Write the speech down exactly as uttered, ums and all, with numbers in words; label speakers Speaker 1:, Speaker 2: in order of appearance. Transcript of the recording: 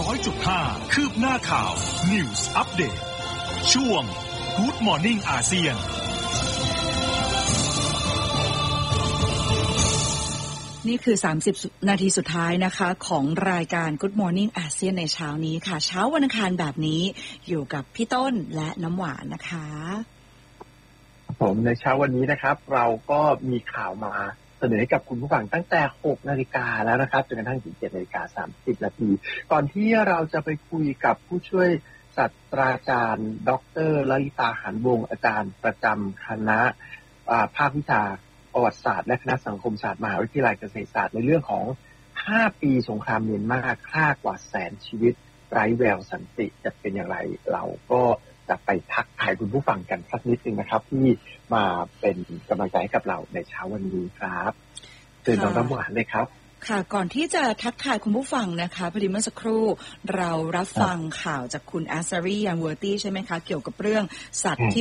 Speaker 1: ร้อยจุดห้า คืบหน้าข่าว News Update ช่วง Good Morning อาเซียน
Speaker 2: นี่คือสามสิบนาทีสุดท้ายนะคะของรายการ Good Morning อาเซียนในเช้านี้ค่ะเช้าวันอังคารแบบนี้อยู่กับพี่ต้นและน้ำหวานนะคะ
Speaker 3: ผมในเช้าวันนี้นะครับเราก็มีข่าวมาเสนอให้กับคุณผู้ฟังตั้งแต่หกนาฬิกาแล้วนะครับจนกระทั่งถึงเจ็ดนาฬิกาสามสิบนาทีก่อนที่เราจะไปคุยกับผู้ช่วยศาสตราจารย์ดร.ลลิตาหานวงศ์อาจารย์ประจำคณะภาควิชาประวัติศาสตร์และคณะสังคมศาสตร์มหาวิทยาลัยเกษตรศาสตร์ในเรื่องของห้าปีสงครามเมียนมาฆ่ากว่าแสนชีวิตไร้แววสันติจะเป็นอย่างไรเราก็จะไปทักทายคุณผู้ฟังกันสักนิดนึงนะครับที่มาเป็นกำลังใจให้กับเราในเช้าวันนี้ครับเชิญน้องน้ำหวานเลยครับ
Speaker 2: ค่ะก่อนที่จะทักทายคุณผู้ฟังนะคะพอดีเมื่อสักครู่เรารับฟังข่าวจากคุณอาซารียันเวอร์ตี้ใช่ไหมคะเกี่ยวกับเรื่องสัตว์ที่